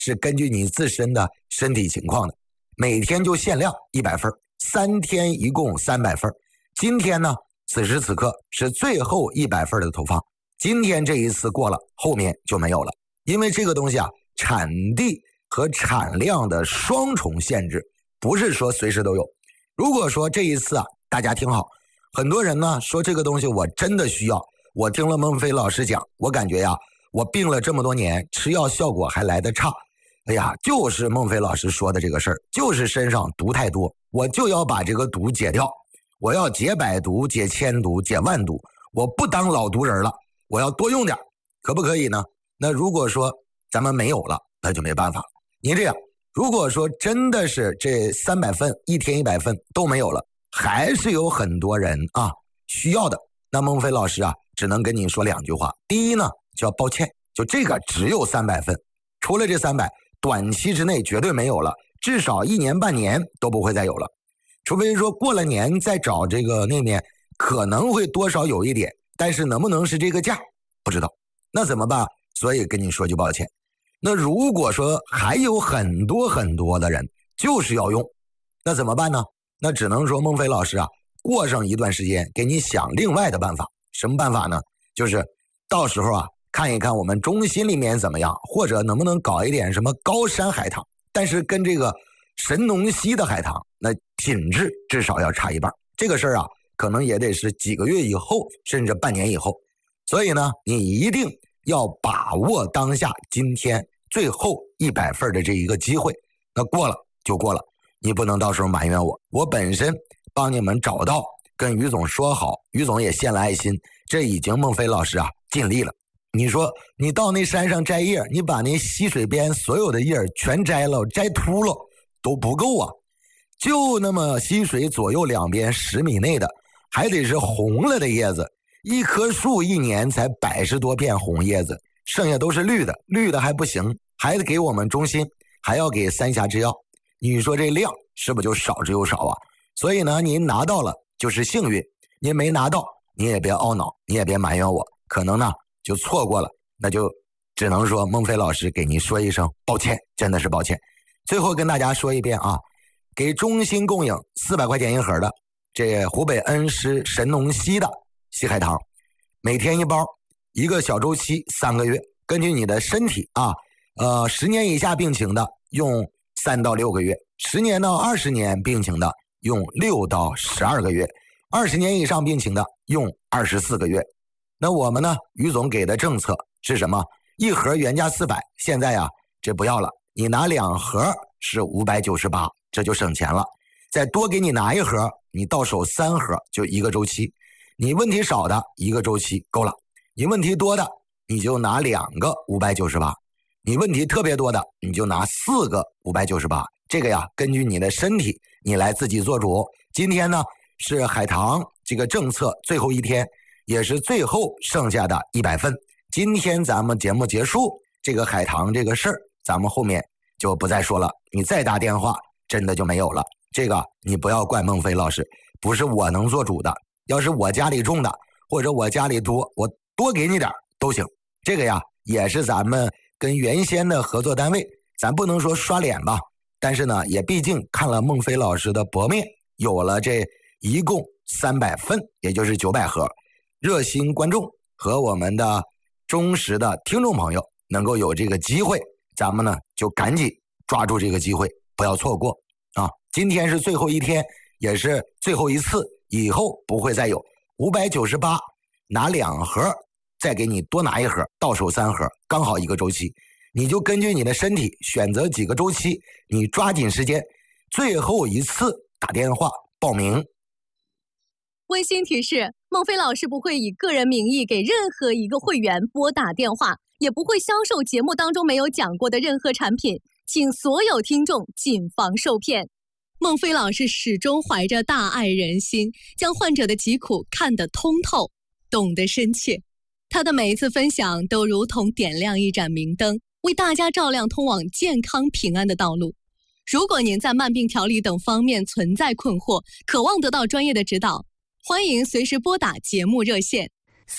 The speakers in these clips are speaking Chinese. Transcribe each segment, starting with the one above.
是根据你自身的身体情况的，每天就限量100份，3天一共300份。今天呢，此时此刻是最后100份的投放，今天这一次过了，后面就没有了。因为这个东西啊，产地和产量的双重限制，不是说随时都有。如果说这一次啊，大家听好，很多人呢说这个东西我真的需要，我听了孟非老师讲，我感觉呀，我病了这么多年，吃药效果还来得差。哎呀，就是孟非老师说的这个事儿，就是身上毒太多，我就要把这个毒解掉，我要解百毒、解千毒、解万毒，我不当老毒人了，我要多用点，可不可以呢？那如果说咱们没有了，那就没办法了。您这样，如果说真的是这300份，一天100份都没有了，还是有很多人啊需要的，那孟非老师啊，只能跟你说2句话。第一呢，叫抱歉，就这个只有300份，除了这300，短期之内绝对没有了，至少1年半年都不会再有了，除非说过了年再找这个那面可能会多少有一点，但是能不能是这个价不知道，那怎么办？所以跟你说句抱歉。那如果说还有很多很多的人就是要用，那怎么办呢？那只能说孟非老师啊，过上一段时间给你想另外的办法。什么办法呢？就是到时候啊，看一看我们中心里面怎么样，或者能不能搞一点什么高山海棠，但是跟这个神农溪的海棠那品质至少要差一半。这个事儿啊，可能也得是几个月以后，甚至半年以后。所以呢，你一定要把握当下今天最后100份的这一个机会，那过了就过了，你不能到时候埋怨我。我本身帮你们找到，跟于总说好，于总也献了爱心，这已经孟非老师啊尽力了。你说你到那山上摘叶，你把那溪水边所有的叶全摘了，摘秃了都不够啊，就那么溪水左右两边10米内的，还得是红了的叶子。一棵树1年才100多片红叶子，剩下都是绿的，绿的还不行，还得给我们中心，还要给三峡制药。你说这量是不是就少之又少啊？所以呢，您拿到了就是幸运，您没拿到你也别懊恼，你也别埋怨我，可能呢就错过了，那就只能说孟非老师给您说一声抱歉，真的是抱歉。最后跟大家说一遍啊，给中心供应400块钱一盒的这湖北恩施神农溪的西海棠，每天1包，1个小周期3个月，根据你的身体啊，10年以下病情的用3到6个月，10年到20年病情的用6到12个月，20年以上病情的用24个月。那我们呢，于总给的政策是什么？一盒原价400，现在啊这不要了，你拿2盒是598，这就省钱了。再多给你拿1盒，你到手3盒就1个周期。你问题少的1个周期够了，你问题多的你就拿2个598，你问题特别多的你就拿4个598。这个呀，根据你的身体你来自己做主。今天呢是海棠这个政策最后一天，也是最后剩下的100份。今天咱们节目结束，这个海棠这个事儿咱们后面就不再说了，你再打电话真的就没有了。这个你不要怪孟非老师，不是我能做主的，要是我家里种的或者我家里多，我多给你点都行。这个呀也是咱们跟原先的合作单位，咱不能说刷脸吧，但是呢也毕竟看了孟非老师的薄面，有了这一共300份，也就是900盒，热心观众和我们的忠实的听众朋友能够有这个机会，咱们呢就赶紧抓住这个机会，不要错过啊！今天是最后一天，也是最后一次，以后不会再有。598拿2盒，再给你多拿1盒，到手3盒，刚好1个周期。你就根据你的身体选择几个周期，你抓紧时间，最后一次打电话报名。 温馨提示：孟非老师不会以个人名义给任何一个会员拨打电话，也不会销售节目当中没有讲过的任何产品，请所有听众谨防受骗。孟非老师始终怀着大爱人心，将患者的疾苦看得通透，懂得深切。他的每一次分享都如同点亮一盏明灯，为大家照亮通往健康平安的道路。如果您在慢病调理等方面存在困惑，渴望得到专业的指导，欢迎随时拨打节目热线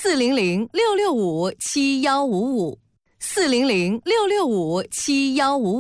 400-665-7155，400-665-7155。